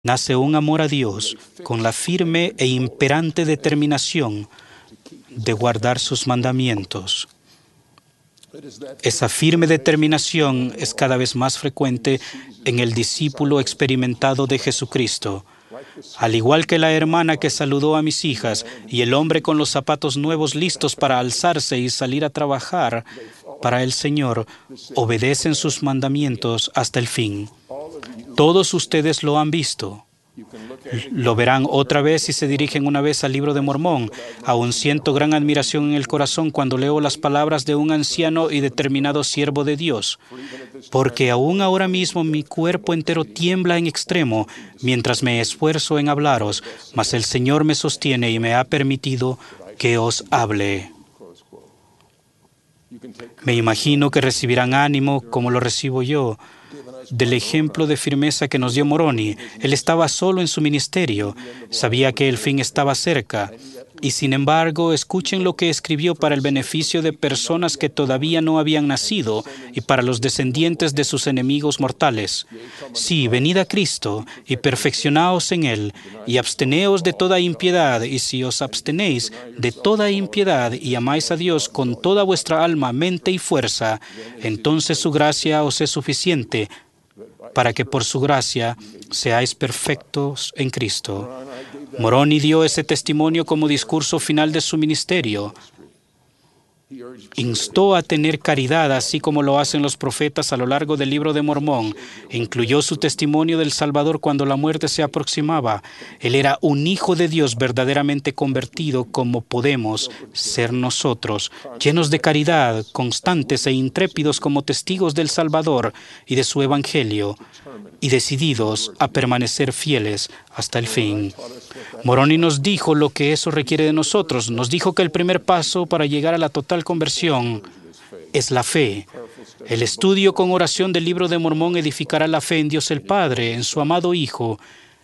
nace un amor a Dios con la firme e imperante determinación de guardar sus mandamientos. Esa firme determinación es cada vez más frecuente en el discípulo experimentado de Jesucristo. Al igual que la hermana que saludó a mis hijas y el hombre con los zapatos nuevos listos para alzarse y salir a trabajar para el Señor, obedecen sus mandamientos hasta el fin. Todos ustedes lo han visto. Lo verán otra vez si se dirigen una vez al Libro de Mormón. Aún siento gran admiración en el corazón cuando leo las palabras de un anciano y determinado siervo de Dios, porque aún ahora mismo mi cuerpo entero tiembla en extremo mientras me esfuerzo en hablaros, mas el Señor me sostiene y me ha permitido que os hable. Me imagino que recibirán ánimo como lo recibo yo del ejemplo de firmeza que nos dio Moroni. Él estaba solo en su ministerio, sabía que el fin estaba cerca, y sin embargo, escuchen lo que escribió para el beneficio de personas que todavía no habían nacido y para los descendientes de sus enemigos mortales. Sí, venid a Cristo y perfeccionaos en Él, y absteneos de toda impiedad, y si os abstenéis de toda impiedad y amáis a Dios con toda vuestra alma, mente y fuerza, entonces su gracia os es suficiente, para que por su gracia seáis perfectos en Cristo. Moroni dio ese testimonio como discurso final de su ministerio. Instó a tener caridad, así como lo hacen los profetas a lo largo del Libro de Mormón. Incluyó su testimonio del Salvador cuando la muerte se aproximaba. Él era un hijo de Dios verdaderamente convertido como podemos ser nosotros, llenos de caridad, constantes e intrépidos como testigos del Salvador y de su Evangelio, y decididos a permanecer fieles hasta el fin. Moroni nos dijo lo que eso requiere de nosotros. Nos dijo que el primer paso para llegar a la total conversión es la fe. El estudio con oración del Libro de Mormón edificará la fe en Dios el Padre, en su amado Hijo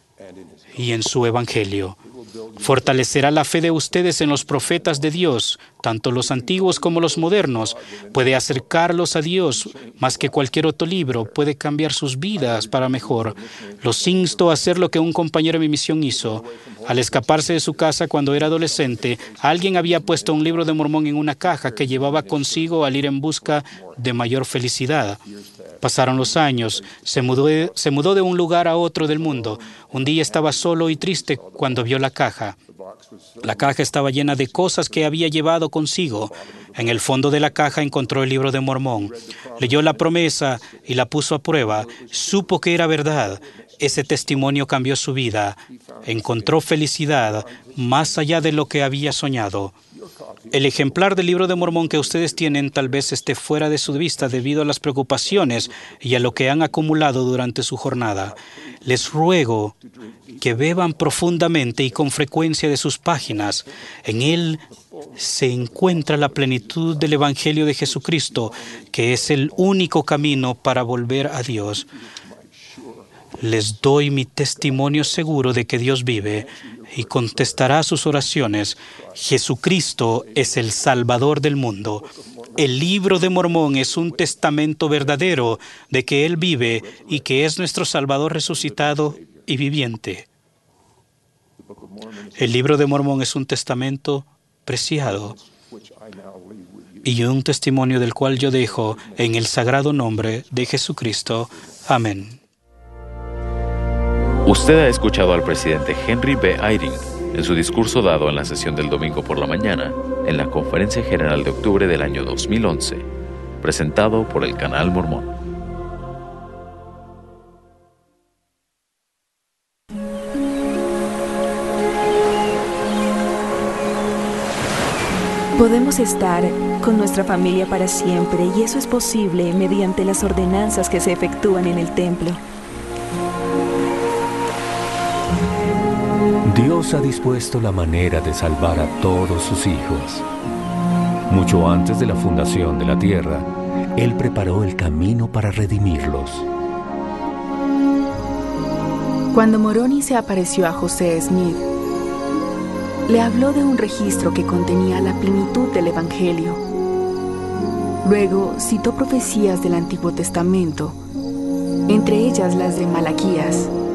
y en su Evangelio. Fortalecerá la fe de ustedes en los profetas de Dios, tanto los antiguos como los modernos. Puede acercarlos a Dios más que cualquier otro libro. Puede cambiar sus vidas para mejor. Los insto a hacer lo que un compañero de mi misión hizo. Al escaparse de su casa cuando era adolescente, alguien había puesto un Libro de Mormón en una caja que llevaba consigo al ir en busca de mayor felicidad. Pasaron los años, se mudó de un lugar a otro del mundo. Un día estaba solo y triste cuando vio la caja. La caja estaba llena de cosas que había llevado consigo. En el fondo de la caja encontró el Libro de Mormón. Leyó la promesa y la puso a prueba. Supo que era verdad. Ese testimonio cambió su vida. Encontró felicidad más allá de lo que había soñado. El ejemplar del Libro de Mormón que ustedes tienen tal vez esté fuera de su vista debido a las preocupaciones y a lo que han acumulado durante su jornada. Les ruego que beban profundamente y con frecuencia de sus páginas. En él se encuentra la plenitud del Evangelio de Jesucristo, que es el único camino para volver a Dios. Les doy mi testimonio seguro de que Dios vive y contestará sus oraciones. Jesucristo es el Salvador del mundo. El Libro de Mormón es un testamento verdadero de que Él vive y que es nuestro Salvador resucitado y viviente. El Libro de Mormón es un testamento preciado y un testimonio del cual yo dejo en el sagrado nombre de Jesucristo. Amén. Usted ha escuchado al presidente Henry B. Eyring en su discurso dado en la sesión del domingo por la mañana en la Conferencia General de octubre del año 2011, presentado por el Canal Mormón. Podemos estar con nuestra familia para siempre, y eso es posible mediante las ordenanzas que se efectúan en el templo. Dios ha dispuesto la manera de salvar a todos sus hijos. Mucho antes de la fundación de la tierra, Él preparó el camino para redimirlos. Cuando Moroni se apareció a José Smith, le habló de un registro que contenía la plenitud del Evangelio. Luego citó profecías del Antiguo Testamento, entre ellas las de Malaquías,